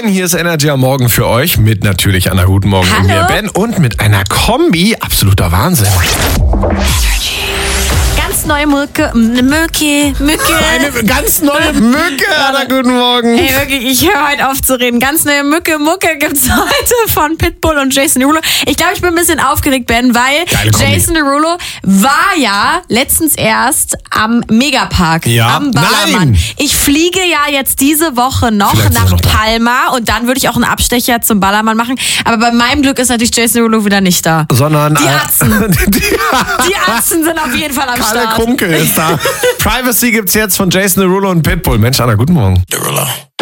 Moin, hier ist Energy am Morgen für euch mit natürlich einer guten Morgen und mir Ben und mit einer Kombi. Absoluter Wahnsinn. Ganz neue Mücke. Eine ganz neue Mücke. Anna, guten Morgen. Ey, wirklich, ich höre heute auf zu reden. Ganz neue Mucke gibt's heute von Pitbull und Jason Derulo. Ich glaube, ich bin ein bisschen aufgeregt, Ben, weil Jason Derulo war ja letztens erst am Megapark, am Ballermann. Nein. Ich fliege ja jetzt diese Woche noch nach Palma und dann würde ich auch einen Abstecher zum Ballermann machen. Aber bei meinem Glück ist natürlich Jason Derulo wieder nicht da. Sondern die Atzen. Die Atzen sind auf jeden Fall am Start. Kunkel ist da. Privacy gibt's jetzt von Jason Derulo und Pitbull. Mensch, Anna, guten Morgen. Derulo.